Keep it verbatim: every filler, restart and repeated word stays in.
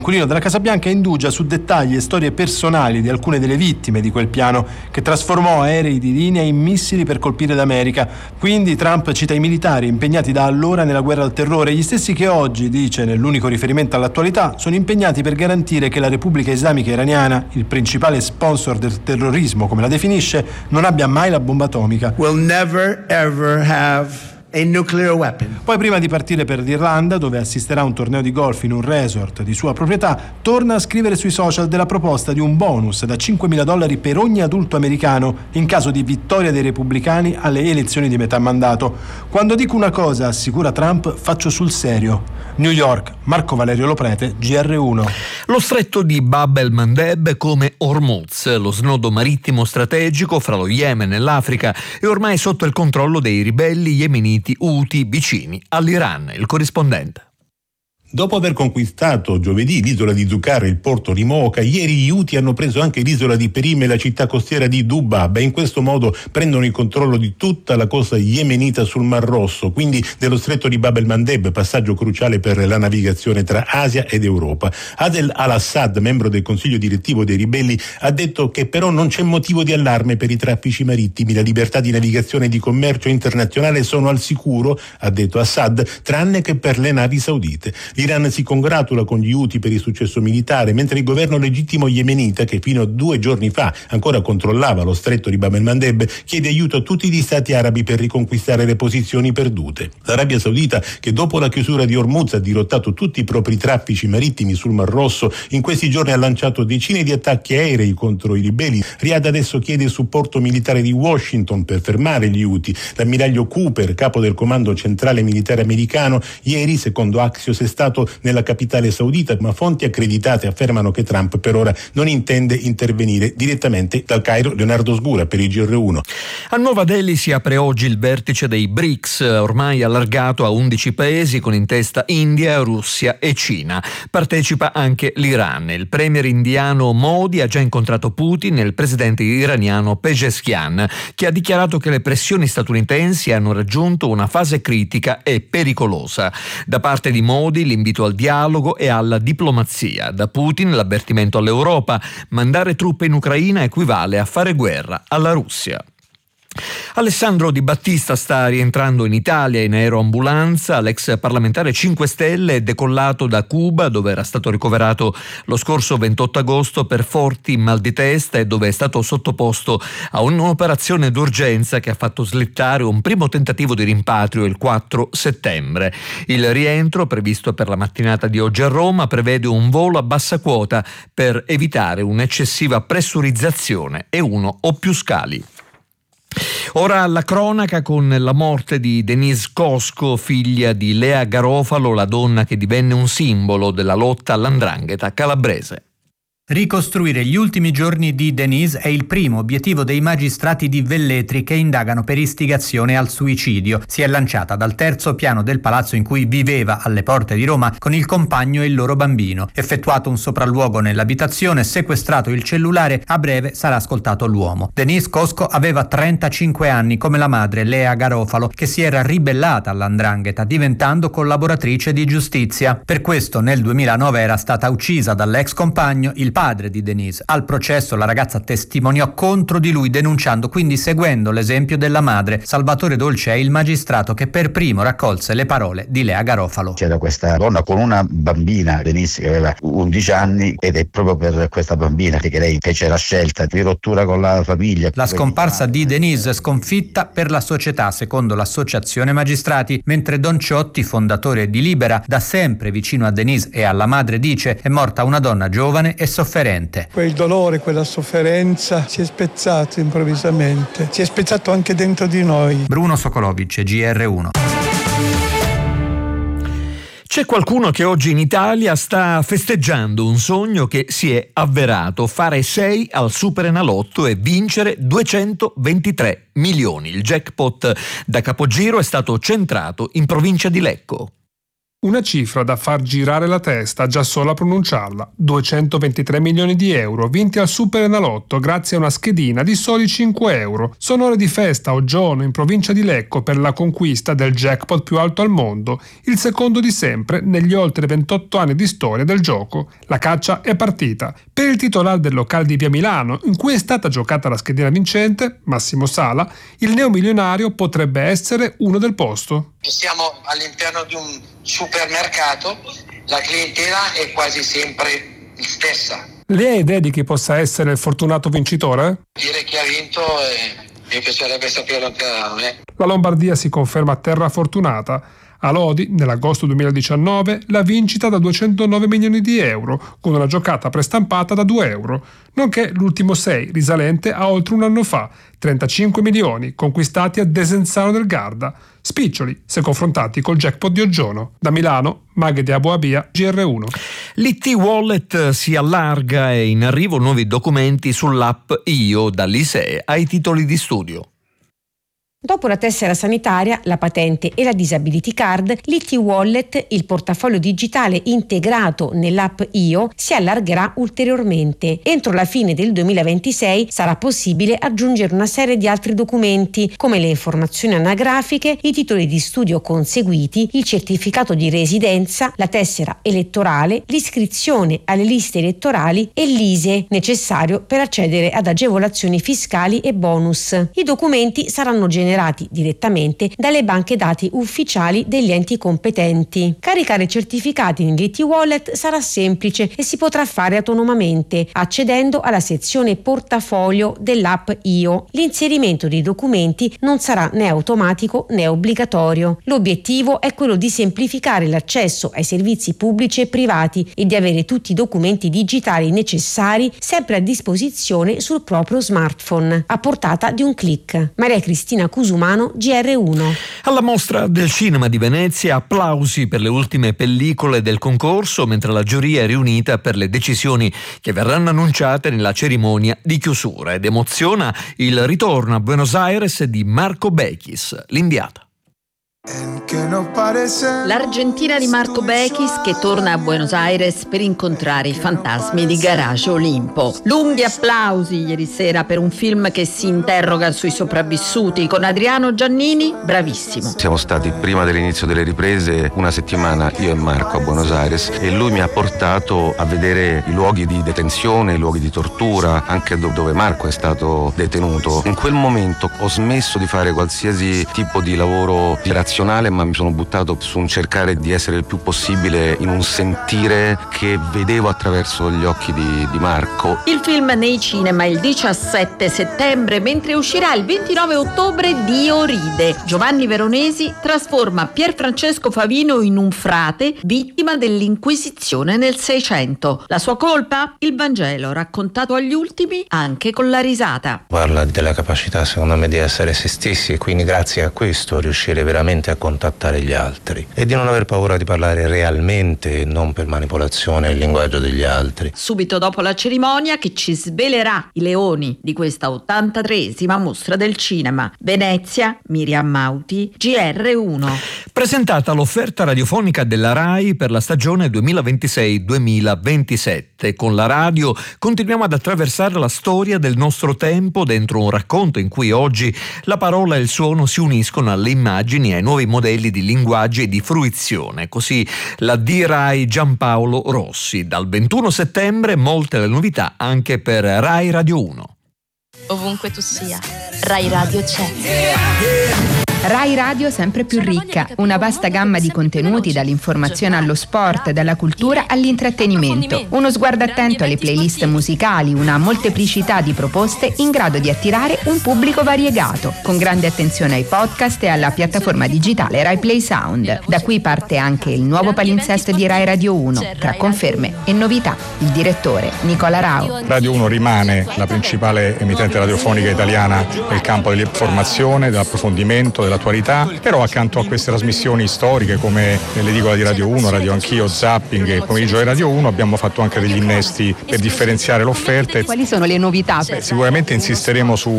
L'inquilino della Casa Bianca indugia su dettagli e storie personali di alcune delle vittime di quel piano che trasformò aerei di linea in missili per colpire l'America. Quindi Trump cita i militari impegnati da allora nella guerra al terrore, gli stessi che oggi, dice nell'unico riferimento all'attualità, sono impegnati per garantire che la Repubblica Islamica Iraniana, il principale sponsor del terrorismo come la definisce, non abbia mai la bomba atomica. We'll never ever have a nuclear weapon. Poi, prima di partire per l'Irlanda, dove assisterà a un torneo di golf in un resort di sua proprietà, torna a scrivere sui social della proposta di un bonus da cinquemila dollari per ogni adulto americano in caso di vittoria dei repubblicani alle elezioni di metà mandato. Quando dico una cosa, assicura Trump, faccio sul serio. New York, Marco Valerio Loprete, G R uno. Lo stretto di Bab el-Mandeb, come Hormuz, lo snodo marittimo strategico fra lo Yemen e l'Africa, è ormai sotto il controllo dei ribelli yemeniti Houthi vicini all'Iran. Il corrispondente. Dopo aver conquistato giovedì l'isola di Zucar e il porto di Mocha, ieri gli Houthi hanno preso anche l'isola di Perim e la città costiera di Dubab e in questo modo prendono il controllo di tutta la costa yemenita sul Mar Rosso, quindi dello stretto di Bab el-Mandeb, passaggio cruciale per la navigazione tra Asia ed Europa. Adel al-Assad, membro del consiglio direttivo dei ribelli, ha detto che però non c'è motivo di allarme per i traffici marittimi, la libertà di navigazione e di commercio internazionale sono al sicuro, ha detto Assad, tranne che per le navi saudite. L'Iran si congratula con gli Houthi per il successo militare, mentre il governo legittimo yemenita, che fino a due giorni fa ancora controllava lo stretto di Bab el-Mandeb, chiede aiuto a tutti gli stati arabi per riconquistare le posizioni perdute. L'Arabia Saudita, che dopo la chiusura di Hormuz ha dirottato tutti i propri traffici marittimi sul Mar Rosso, in questi giorni ha lanciato decine di attacchi aerei contro i ribelli. Riyadh adesso chiede il supporto militare di Washington per fermare gli Houthi. L'ammiraglio Cooper, capo del comando centrale militare americano, ieri, secondo Axios, è stato nella capitale saudita, ma fonti accreditate affermano che Trump per ora non intende intervenire. Direttamente dal Cairo, Leonardo Sgura per il G R uno. A Nuova Delhi si apre oggi il vertice dei B R I C S, ormai allargato a undici paesi con in testa India, Russia e Cina. Partecipa anche l'Iran. Il premier indiano Modi ha già incontrato Putin e il presidente iraniano Pezeshkian, che ha dichiarato che le pressioni statunitensi hanno raggiunto una fase critica e pericolosa. Da parte di Modi l'invito al dialogo e alla diplomazia. Da Putin l'avvertimento all'Europa: mandare truppe in Ucraina equivale a fare guerra alla Russia. Alessandro Di Battista sta rientrando in Italia in aeroambulanza. L'ex parlamentare cinque Stelle è decollato da Cuba, dove era stato ricoverato lo scorso ventotto agosto per forti mal di testa e dove è stato sottoposto a un'operazione d'urgenza che ha fatto slittare un primo tentativo di rimpatrio il quattro settembre. Il rientro, previsto per la mattinata di oggi a Roma, prevede un volo a bassa quota per evitare un'eccessiva pressurizzazione e uno o più scali. Ora alla cronaca con la morte di Denise Cosco, figlia di Lea Garofalo, la donna che divenne un simbolo della lotta all''ndrangheta calabrese. Ricostruire gli ultimi giorni di Denise è il primo obiettivo dei magistrati di Velletri che indagano per istigazione al suicidio. Si è lanciata dal terzo piano del palazzo in cui viveva alle porte di Roma con il compagno e il loro bambino. Effettuato un sopralluogo nell'abitazione, sequestrato il cellulare, a breve sarà ascoltato l'uomo. Denise Cosco aveva trentacinque anni, come la madre Lea Garofalo, che si era ribellata all''ndrangheta diventando collaboratrice di giustizia. Per questo nel duemilanove era stata uccisa dall'ex compagno, il padre di Denise. Al processo la ragazza testimoniò contro di lui, denunciando, quindi seguendo l'esempio della madre. Salvatore Dolce è il magistrato che per primo raccolse le parole di Lea Garofalo. C'era questa donna con una bambina, Denise, che aveva undici anni, ed è proprio per questa bambina che lei fece la scelta di rottura con la famiglia. La scomparsa di Denise sconfitta per la società, secondo l'associazione magistrati, mentre Don Ciotti, fondatore di Libera, da sempre vicino a Denise e alla madre, dice: è morta una donna giovane e sofferente. Quel dolore, quella sofferenza si è spezzato improvvisamente, si è spezzato anche dentro di noi. Bruno Sokolovic, G R uno. C'è qualcuno che oggi in Italia sta festeggiando un sogno che si è avverato: fare sei al Superenalotto e vincere duecentoventitré milioni. Il jackpot da capogiro è stato centrato in provincia di Lecco. Una cifra da far girare la testa già solo a pronunciarla. duecentoventitré milioni di euro vinti al Super Enalotto grazie a una schedina di soli cinque euro. Sono ore di festa a Oggione, in provincia di Lecco, per la conquista del jackpot più alto al mondo, il secondo di sempre negli oltre ventotto anni di storia del gioco. La caccia è partita. Per il titolare del locale di Via Milano, in cui è stata giocata la schedina vincente, Massimo Sala, il neomilionario potrebbe essere uno del posto. Siamo all'interno di un supermercato, la clientela è quasi sempre la stessa. Lei ha idea di chi possa essere il fortunato vincitore? Dire chi ha vinto eh, mi piacerebbe saperlo anche a me. La Lombardia si conferma terra fortunata. A Lodi, nell'agosto duemiladiciannove, la vincita da duecentonove milioni di euro, con una giocata prestampata da due euro, nonché l'ultimo sei, risalente a oltre un anno fa, trentacinque milioni, conquistati a Desenzano del Garda, spiccioli se confrontati col jackpot di Oggiono. Da Milano, Maghe di Aboabia, G R uno. L'I T Wallet si allarga e in arrivo nuovi documenti sull'app Io, dall'I S E E ai titoli di studio. Dopo la tessera sanitaria, la patente e la disability card, l'I T Wallet, il portafoglio digitale integrato nell'app Io, si allargherà ulteriormente. Entro la fine del duemilaventisei sarà possibile aggiungere una serie di altri documenti, come le informazioni anagrafiche, i titoli di studio conseguiti, il certificato di residenza, la tessera elettorale, l'iscrizione alle liste elettorali e l'I S E E, necessario per accedere ad agevolazioni fiscali e bonus. I documenti saranno generati direttamente dalle banche dati ufficiali degli enti competenti. Caricare certificati nell'I T Wallet sarà semplice e si potrà fare autonomamente, accedendo alla sezione portafoglio dell'app Io. L'inserimento dei documenti non sarà né automatico né obbligatorio. L'obiettivo è quello di semplificare l'accesso ai servizi pubblici e privati e di avere tutti i documenti digitali necessari sempre a disposizione sul proprio smartphone, a portata di un click. Maria Cristina Cusumano, G R uno. Alla Mostra del Cinema di Venezia applausi per le ultime pellicole del concorso, mentre la giuria è riunita per le decisioni che verranno annunciate nella cerimonia di chiusura, ed emoziona il ritorno a Buenos Aires di Marco Bechis, l'inviata. L'Argentina di Marco Bechis che torna a Buenos Aires per incontrare i fantasmi di Garage Olimpo. Lunghi applausi ieri sera per un film che si interroga sui sopravvissuti, con Adriano Giannini, bravissimo. Siamo stati prima dell'inizio delle riprese una settimana, io e Marco, a Buenos Aires, e lui mi ha portato a vedere i luoghi di detenzione, i luoghi di tortura, anche dove Marco è stato detenuto. In quel momento ho smesso di fare qualsiasi tipo di lavoro di ma mi sono buttato su un cercare di essere il più possibile in un sentire che vedevo attraverso gli occhi di, di Marco. Il film nei cinema il diciassette settembre, mentre uscirà il ventinove ottobre Dio ride. Giovanni Veronesi trasforma Pierfrancesco Favino in un frate vittima dell'Inquisizione nel Seicento. La sua colpa? Il Vangelo raccontato agli ultimi anche con la risata. Parla della capacità, secondo me, di essere se stessi, e quindi grazie a questo riuscire veramente a contattare gli altri e di non aver paura di parlare realmente, non per manipolazione, il linguaggio degli altri. Subito dopo la cerimonia che ci svelerà i leoni di questa ottantatreesima mostra del cinema. Venezia, Miriam Mauti, G R uno. Presentata l'offerta radiofonica della RAI per la stagione duemilaventisei duemilaventisette. Con la radio continuiamo ad attraversare la storia del nostro tempo dentro un racconto in cui oggi la parola e il suono si uniscono alle immagini e ai nuovi modelli di linguaggio e di fruizione. Così la D RAI Giampaolo Rossi. Dal ventuno settembre molte le novità anche per RAI Radio uno. Ovunque tu sia, RAI Radio c'è. RAI Radio sempre più ricca, una vasta gamma di contenuti dall'informazione allo sport, dalla cultura all'intrattenimento. Uno sguardo attento alle playlist musicali, una molteplicità di proposte in grado di attirare un pubblico variegato, con grande attenzione ai podcast e alla piattaforma digitale Rai Play Sound. Da qui parte anche il nuovo palinsesto di RAI Radio uno, tra conferme e novità. Il direttore Nicola Rao. Radio uno rimane la principale emittente radiofonica italiana nel campo dell'informazione, dell'approfondimento, dell'attualità, però accanto a queste trasmissioni storiche come l'edicola di Radio uno, Radio Anch'io, Zapping e il pomeriggio di Radio uno, abbiamo fatto anche degli innesti per differenziare l'offerta. Quali sono le novità? Beh, sicuramente insisteremo su